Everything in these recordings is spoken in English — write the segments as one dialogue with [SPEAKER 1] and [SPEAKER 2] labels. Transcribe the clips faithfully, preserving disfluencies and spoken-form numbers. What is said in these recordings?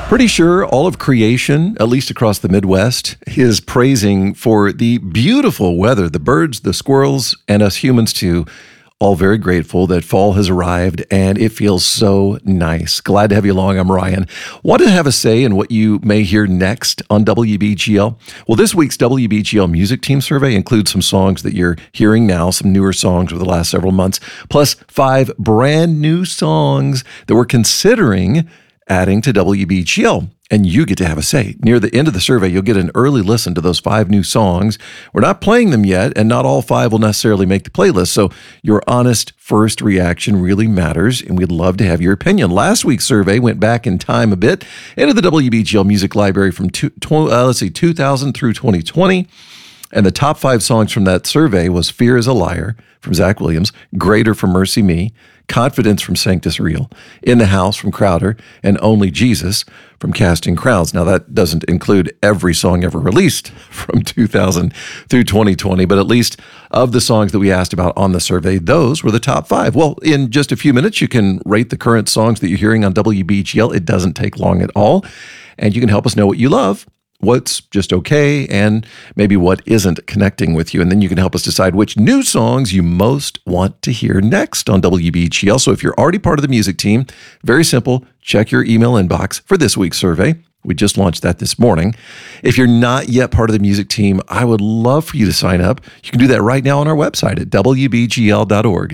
[SPEAKER 1] Pretty sure all of creation, at least across the Midwest, is praising for the beautiful weather. The birds, the squirrels, and us humans too, all very grateful that fall has arrived and it feels so nice. Glad to have you along. I'm Ryan. Want to have a say in what you may hear next on W B G L? Well, this week's W B G L Music Team Survey includes some songs that you're hearing now, some newer songs over the last several months, plus five brand new songs that we're considering adding to W B G L, and you get to have a say. Near the end of the survey, you'll get an early listen to those five new songs. We're not playing them yet, and not all five will necessarily make the playlist, so your honest first reaction really matters, and we'd love to have your opinion. Last week's survey went back in time a bit into the W B G L Music Library from two, tw- uh, let's see, two thousand through twenty twenty, and the top five songs from that survey was Fear is a Liar from Zach Williams, Greater from Mercy Me, Confidence from Sanctus Real, In the House from Crowder, and Only Jesus from Casting Crowns. Now, that doesn't include every song ever released from two thousand through twenty twenty, but at least of the songs that we asked about on the survey, those were the top five. Well, in just a few minutes, you can rate the current songs that you're hearing on W B G L. It doesn't take long at all, and you can help us know what you love, what's just okay, and maybe what isn't connecting with you. And then you can help us decide which new songs you most want to hear next on W B G L. So if you're already part of the music team, very simple, check your email inbox for this week's survey. We just launched that this morning. If you're not yet part of the music team, I would love for you to sign up. You can do that right now on our website at W B G L dot org.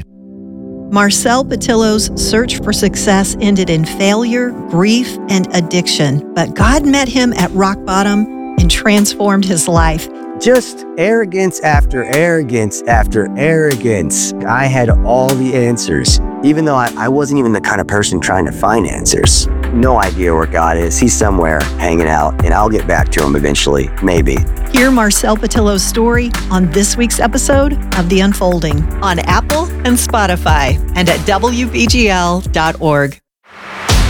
[SPEAKER 2] Marcel Patillo's search for success ended in failure, grief, and addiction, but God met him at rock bottom and transformed his life.
[SPEAKER 3] Just arrogance after arrogance after arrogance. I had all the answers, even though I, I wasn't even the kind of person trying to find answers. No idea where God is. He's somewhere hanging out, and I'll get back to him eventually, maybe.
[SPEAKER 2] Hear Marcel Patillo's story on this week's episode of The Unfolding on Apple and Spotify and at W B G L dot org.